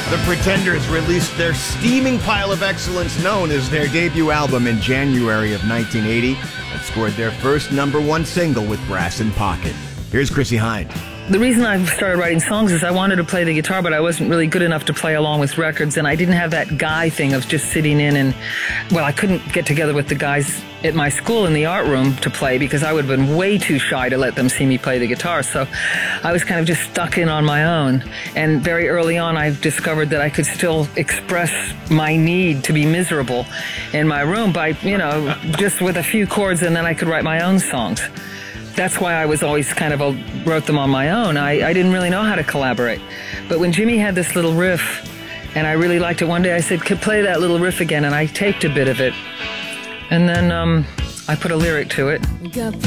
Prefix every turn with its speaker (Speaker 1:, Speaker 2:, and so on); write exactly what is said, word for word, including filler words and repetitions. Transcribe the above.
Speaker 1: The Pretenders released their steaming pile of excellence known as their debut album in January of nineteen eighty and scored their first number one single with Brass in Pocket. Here's Chrissie Hynde.
Speaker 2: The reason I started writing songs is I wanted to play the guitar, but I wasn't really good enough to play along with records, and I didn't have that guy thing of just sitting in and, well, I couldn't get together with the guys at my school in the art room to play because I would have been way too shy to let them see me play the guitar. So I was kind of just stuck in on my own. And very early on, I discovered that I could still express my need to be miserable in my room by, you know, just with a few chords, and then I could write my own songs. That's why I was always kind of a, wrote them on my own. I, I didn't really know how to collaborate. But when Jimmy had this little riff, and I really liked it, one day I said, "Could play that little riff again," and I taped a bit of it. And then um, I put a lyric to it.